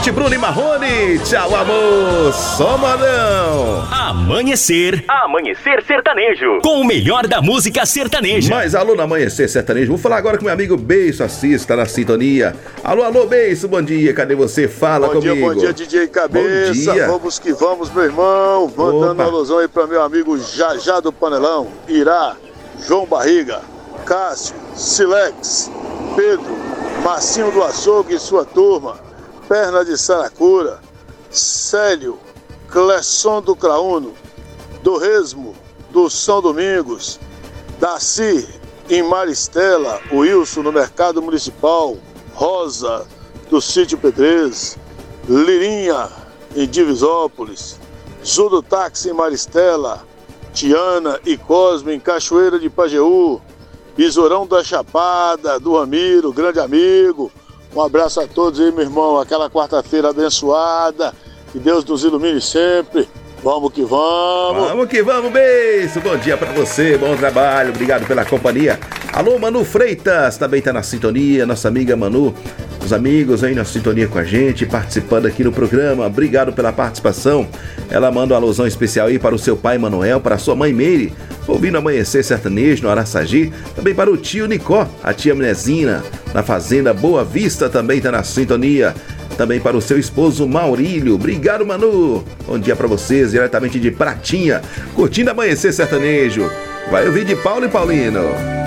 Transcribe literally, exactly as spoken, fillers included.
noite, Bruno e Marrone. Tchau, amor. Só modão. Amanhecer. Amanhecer Sertanejo. Com o melhor da música sertaneja. Mas alô, no Amanhecer Sertanejo. Vou falar agora com meu amigo Beiço Assis, tá na sintonia. Alô, alô, Beiço, bom dia. Cadê você? Fala bom comigo. Bom dia, bom dia, D J Cabeça. Bom dia. Vamos que vamos, meu irmão. Mandando uma alusão aí pra meu amigo Jajá do Panelão, Irá, João Barriga, Cássio, Silex, Pedro, Marcinho do Açougue e sua turma, Perna de Saracura, Célio, Clesson do Crauno, do Resmo, do São Domingos, Daci em Maristela, Wilson no Mercado Municipal, Rosa do Sítio Pedrez, Lirinha em Divisópolis, Zudo Táxi em Maristela, Tiana e Cosme em Cachoeira de Pajeú, Besourão da Chapada, do Ramiro, grande amigo. Um abraço a todos aí, meu irmão. Aquela quarta-feira abençoada. Que Deus nos ilumine sempre. Vamos que vamos. Vamos que vamos, beijo. Bom dia pra você, bom trabalho. Obrigado pela companhia. Alô, Manu Freitas, também tá na sintonia. Nossa amiga Manu. Os amigos aí na sintonia com a gente, participando aqui no programa. Obrigado pela participação. Ela manda uma alusão especial aí para o seu pai Manuel, para a sua mãe Meire, ouvindo Amanhecer Sertanejo no Araçagi. Também para o tio Nicó, a tia Menezina, na Fazenda Boa Vista, também tá na sintonia. Também para o seu esposo Maurílio. Obrigado, Manu. Bom dia para vocês, diretamente de Pratinha, curtindo Amanhecer Sertanejo. Vai ouvir de Paulo e Paulino.